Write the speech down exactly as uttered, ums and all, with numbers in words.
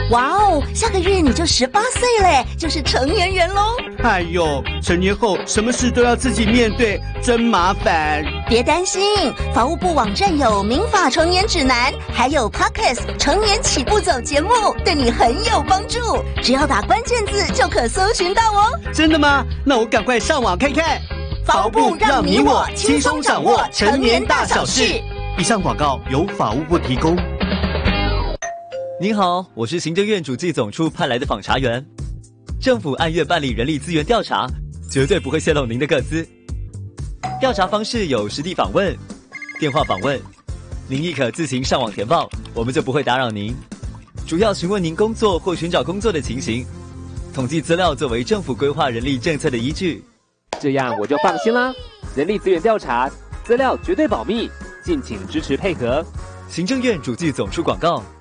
哇哦，下个月你就十八岁嘞，就是成年人喽。 哎呦，成年后什么事都要自己面对，真麻烦。 别担心，法务部网站有民法成年指南，还有 Podcast 成年起步走节目，对你很有帮助。只要打关键字就可搜寻到哦。 真的吗？那我赶快上网看看。 法务部让你我轻松掌握成年大小事。 以上广告由法务部提供。 您好，我是行政院主计总处派来的访查员。政府按月办理人力资源调查，绝对不会泄露您的个资。调查方式有实地访问、电话访问，您亦可自行上网填报，我们就不会打扰您。主要询问您工作或寻找工作的情形，统计资料作为政府规划人力政策的依据。 这样我就放心啦。人力资源调查资料绝对保密，敬请支持配合。 行政院主计总处广告。